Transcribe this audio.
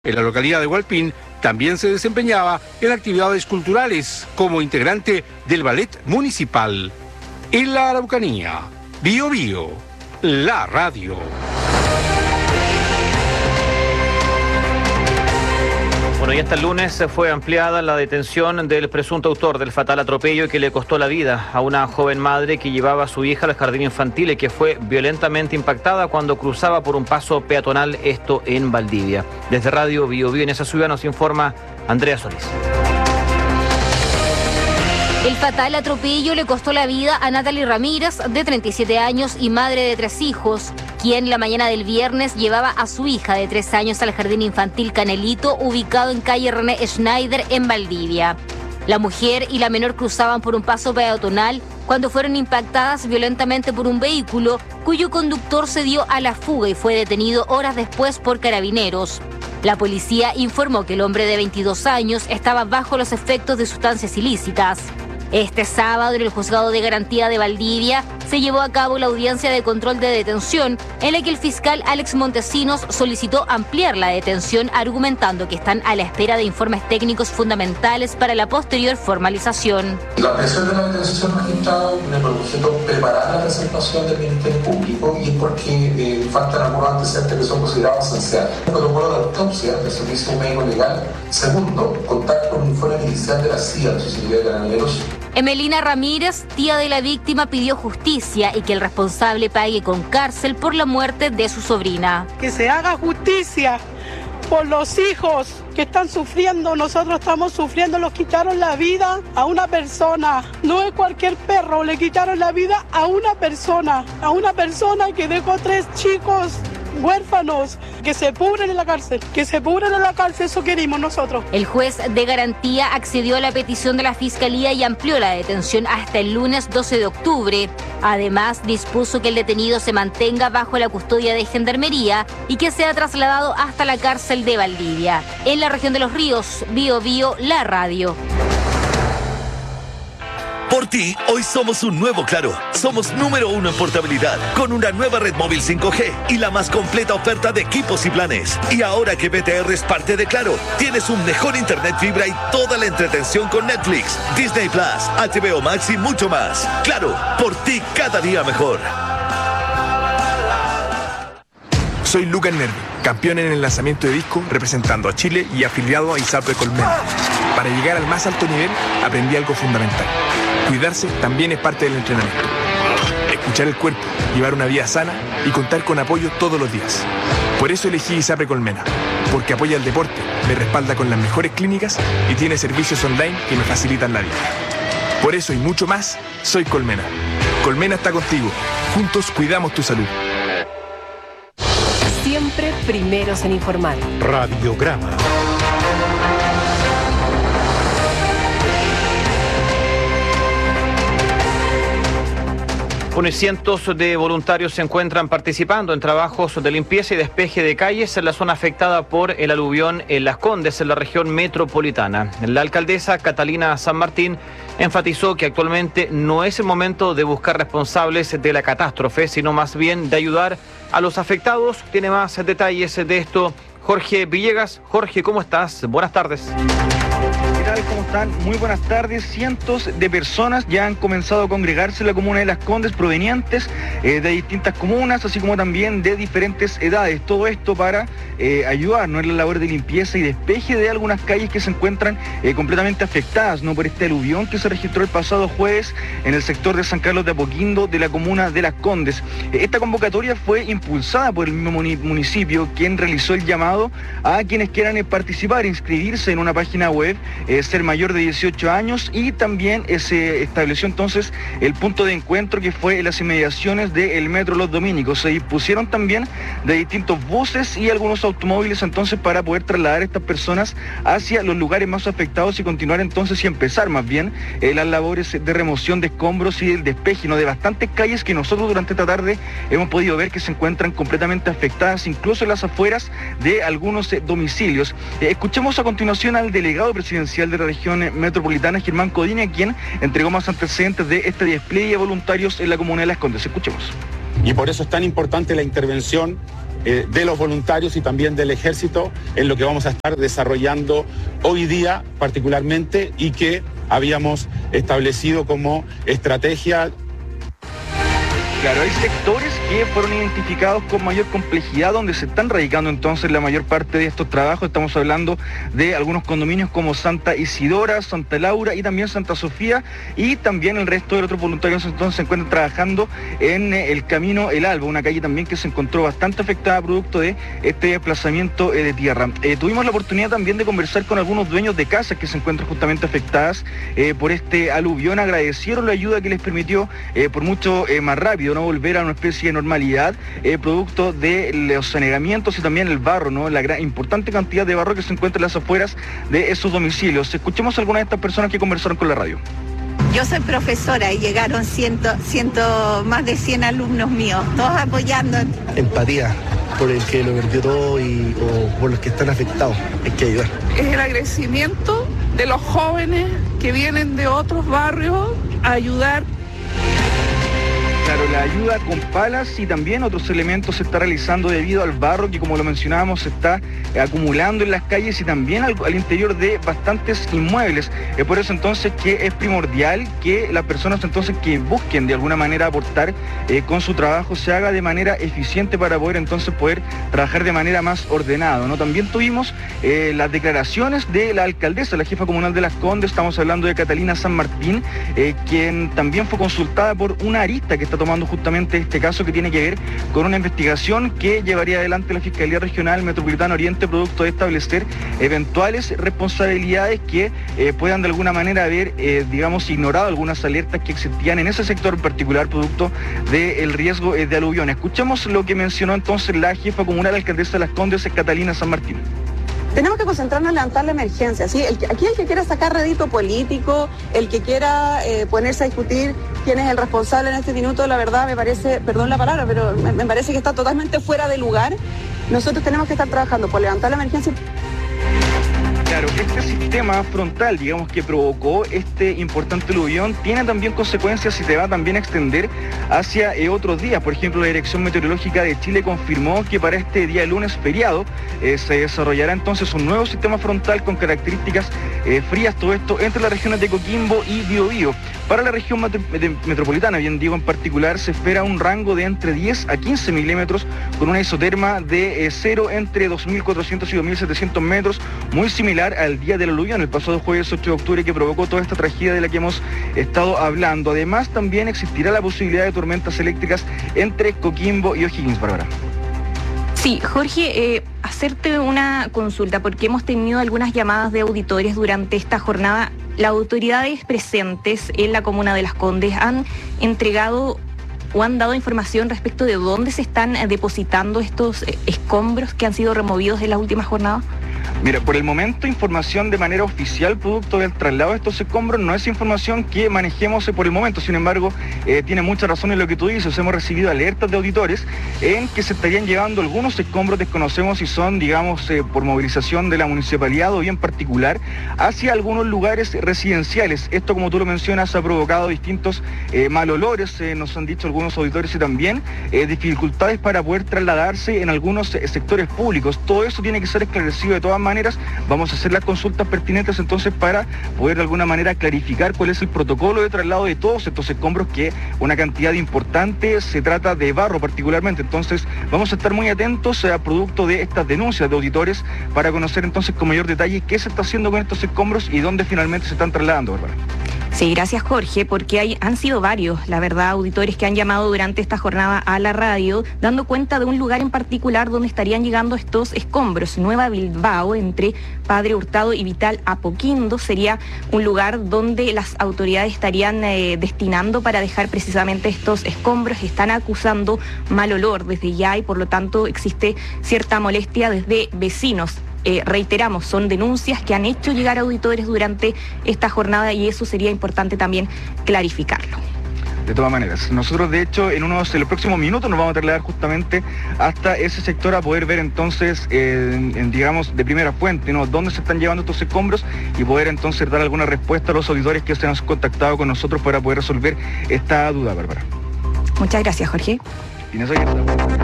En la localidad de Hualpín también se desempeñaba en actividades culturales como integrante del ballet municipal. En la Araucanía, Bío Bío, la radio. Bueno, y hasta el lunes fue ampliada la detención del presunto autor del fatal atropello que le costó la vida a una joven madre que llevaba a su hija al jardín infantil y que fue violentamente impactada cuando cruzaba por un paso peatonal, esto en Valdivia. Desde Radio Bío Bío en esa ciudad nos informa Andrea Solís. El fatal atropello le costó la vida a Natalie Ramírez, de 37 años y madre de 3 hijos, quien la mañana del viernes llevaba a su hija de 3 años al jardín infantil Canelito, ubicado en calle René Schneider, en Valdivia. La mujer y la menor cruzaban por un paso peatonal cuando fueron impactadas violentamente por un vehículo cuyo conductor se dio a la fuga y fue detenido horas después por carabineros. La policía informó que el hombre de 22 años estaba bajo los efectos de sustancias ilícitas. Este sábado, en el Juzgado de Garantía de Valdivia, se llevó a cabo la audiencia de control de detención, en la que el fiscal Alex Montesinos solicitó ampliar la detención, argumentando que están a la espera de informes técnicos fundamentales para la posterior formalización. La presión de la detención magistrada tiene por objeto preparar la presentación del Ministerio Público y es porque faltan algunos antecedentes que son considerados esenciales. El protocolo de autopsia del Servicio Médico Legal. Segundo, contar con un informe inicial de la CIA, de su Secretaría de Carabineros. Emelina Ramírez, tía de la víctima, pidió justicia y que el responsable pague con cárcel por la muerte de su sobrina. Que se haga justicia por los hijos que están sufriendo. Nosotros estamos sufriendo, nos quitaron la vida a una persona. No es cualquier perro, le quitaron la vida a una persona que dejó 3 chicos huérfanos, que se pudren en la cárcel, eso queremos nosotros. El juez de garantía accedió a la petición de la Fiscalía y amplió la detención hasta el lunes 12 de octubre. Además, dispuso que el detenido se mantenga bajo la custodia de Gendarmería y que sea trasladado hasta la cárcel de Valdivia. En la región de Los Ríos, Bío Bío, la radio. Por ti, hoy somos un nuevo Claro. Somos número 1 en portabilidad, con una nueva red móvil 5G y la más completa oferta de equipos y planes. Y ahora que BTR es parte de Claro, tienes un mejor internet fibra y toda la entretención con Netflix, Disney Plus, HBO Max y mucho más. Claro, por ti cada día mejor. Soy Lucas Nervi, campeón en el lanzamiento de disco representando a Chile y afiliado a ISAPRE Colmena. Para llegar al más alto nivel, aprendí algo fundamental. Cuidarse también es parte del entrenamiento. Escuchar el cuerpo, llevar una vida sana y contar con apoyo todos los días. Por eso elegí ISAPRE Colmena, porque apoya el deporte, me respalda con las mejores clínicas y tiene servicios online que me facilitan la vida. Por eso y mucho más, soy Colmena. Colmena está contigo. Juntos cuidamos tu salud. Siempre primeros en informar. Radiograma. Bueno, y cientos de voluntarios se encuentran participando en trabajos de limpieza y despeje de calles en la zona afectada por el aluvión en Las Condes, en la región metropolitana. La alcaldesa Catalina San Martín enfatizó que actualmente no es el momento de buscar responsables de la catástrofe, sino más bien de ayudar a los afectados. Tiene más detalles de esto Jorge Villegas. Jorge, ¿cómo estás? Buenas tardes. ¿Qué tal? ¿Cómo están? Muy buenas tardes. Cientos de personas ya han comenzado a congregarse en la comuna de Las Condes, provenientes de distintas comunas, así como también de diferentes edades. Todo esto para ayudarnos en la labor de limpieza y despeje de algunas calles que se encuentran completamente afectadas, ¿no?, por este aluvión que se registró el pasado jueves en el sector de San Carlos de Apoquindo de la comuna de Las Condes. Esta convocatoria fue impulsada por el mismo municipio, quien realizó el llamado a quienes quieran participar, inscribirse en una página web, ser mayor de 18 años, y también se estableció entonces el punto de encuentro que fue en las inmediaciones del Metro Los Dominicos. Se dispusieron también de distintos buses y algunos automóviles entonces para poder trasladar a estas personas hacia los lugares más afectados y continuar entonces y empezar más bien las labores de remoción de escombros y el despeje, ¿no?, de bastantes calles que nosotros durante esta tarde hemos podido ver que se encuentran completamente afectadas, incluso en las afueras de algunos domicilios. Escuchemos a continuación al delegado presidencial de la región metropolitana, Germán Codina, quien entregó más antecedentes de este despliegue de voluntarios en la comuna de Las Condes. Escuchemos. Y por eso es tan importante la intervención de los voluntarios y también del ejército en lo que vamos a estar desarrollando hoy día particularmente y que habíamos establecido como estrategia. Claro, hay sectores que fueron identificados con mayor complejidad, donde se están radicando entonces la mayor parte de estos trabajos. Estamos hablando de algunos condominios como Santa Isidora, Santa Laura y también Santa Sofía, y también el resto de otros voluntarios entonces se encuentran trabajando en el camino El Alba, una calle también que se encontró bastante afectada producto de este desplazamiento de tierra. Tuvimos la oportunidad también de conversar con algunos dueños de casas que se encuentran justamente afectadas por este aluvión. Agradecieron la ayuda que les permitió por mucho más rápido no volver a una especie de normalidad, producto de los anegamientos y también el barro, ¿no? La gran, importante cantidad de barro que se encuentra en las afueras de esos domicilios. Escuchemos a algunas de estas personas que conversaron con la radio. Yo soy profesora y llegaron más de 100 alumnos míos, todos apoyando. Empatía por el que lo perdió todo o por los que están afectados, hay que ayudar. Es el agradecimiento de los jóvenes que vienen de otros barrios a ayudar. Claro, la ayuda con palas y también otros elementos se está realizando debido al barro que, como lo mencionábamos, se está acumulando en las calles y también al interior de bastantes inmuebles. Es por eso entonces que es primordial que las personas entonces que busquen de alguna manera aportar con su trabajo se haga de manera eficiente para poder trabajar de manera más ordenada, ¿no? También tuvimos las declaraciones de la alcaldesa, la jefa comunal de Las Condes. Estamos hablando de Catalina San Martín, quien también fue consultada por una arista que está tomando justamente este caso, que tiene que ver con una investigación que llevaría adelante la Fiscalía Regional Metropolitana Oriente, producto de establecer eventuales responsabilidades que puedan de alguna manera haber, ignorado algunas alertas que existían en ese sector en particular, producto del riesgo de aluvión. Escuchemos lo que mencionó entonces la jefa comunal, alcaldesa de Las Condes, Catalina San Martín. Tenemos que concentrarnos en levantar la emergencia, ¿sí? Aquí el que quiera sacar rédito político, el que quiera ponerse a discutir quién es el responsable en este minuto, la verdad me parece, perdón la palabra, pero me parece que está totalmente fuera de lugar. Nosotros tenemos que estar trabajando por levantar la emergencia. Claro, este sistema frontal, digamos, que provocó este importante aluvión, tiene también consecuencias y se va también a extender hacia otros días. Por ejemplo, la Dirección Meteorológica de Chile confirmó que para este día lunes feriado se desarrollará entonces un nuevo sistema frontal con características frías, todo esto entre las regiones de Coquimbo y Biobío. Para la región metropolitana, bien digo, en particular, se espera un rango de entre 10 a 15 milímetros con una isoterma de 0 entre 2.400 y 2.700 metros, muy similar al día del aluvión, el pasado jueves 8 de octubre, que provocó toda esta tragedia de la que hemos estado hablando. Además, también existirá la posibilidad de tormentas eléctricas entre Coquimbo y O'Higgins, Bárbara. Sí, Jorge, hacerte una consulta, porque hemos tenido algunas llamadas de auditores durante esta jornada. Las autoridades presentes en la comuna de Las Condes han entregado o han dado información respecto de dónde se están depositando estos escombros que han sido removidos en las últimas jornadas. Mira, por el momento información de manera oficial producto del traslado de estos escombros no es información que manejemos por el momento. Sin embargo, tiene mucha razón en lo que tú dices. Hemos recibido alertas de auditores en que se estarían llevando algunos escombros, desconocemos si son, por movilización de la municipalidad o bien particular, hacia algunos lugares residenciales. Esto, como tú lo mencionas, ha provocado distintos mal olores, nos han dicho algunos auditores, y también dificultades para poder trasladarse en algunos sectores públicos. Todo eso tiene que ser esclarecido de todas maneras. Vamos a hacer las consultas pertinentes entonces para poder de alguna manera clarificar cuál es el protocolo de traslado de todos estos escombros, que una cantidad importante, se trata de barro particularmente. Entonces vamos a estar muy atentos a producto de estas denuncias de auditores para conocer entonces con mayor detalle qué se está haciendo con estos escombros y dónde finalmente se están trasladando, Bárbara. Sí, gracias Jorge, porque han sido varios, la verdad, auditores que han llamado durante esta jornada a la radio, dando cuenta de un lugar en particular donde estarían llegando estos escombros. Nueva Bilbao, entre Padre Hurtado y Vital Apoquindo, sería un lugar donde las autoridades estarían destinando para dejar precisamente estos escombros. Están acusando mal olor desde ya y por lo tanto existe cierta molestia desde vecinos. Reiteramos, son denuncias que han hecho llegar auditores durante esta jornada y eso sería importante también clarificarlo. De todas maneras, nosotros de hecho en los próximos minutos nos vamos a trasladar justamente hasta ese sector a poder ver entonces, digamos, de primera fuente, ¿no?, dónde se están llevando estos escombros y poder entonces dar alguna respuesta a los auditores que se han contactado con nosotros para poder resolver esta duda, Bárbara. Muchas gracias, Jorge.